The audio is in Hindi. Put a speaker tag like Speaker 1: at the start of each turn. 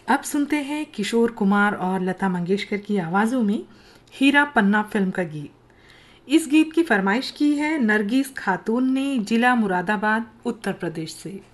Speaker 1: अब सुनते हैं किशोर कुमार और लता मंगेशकर की आवाज़ों में हीरा पन्ना फिल्म का गीत। इस गीत की फरमाइश की है नरगिस खातून ने, जिला मुरादाबाद, उत्तर प्रदेश से।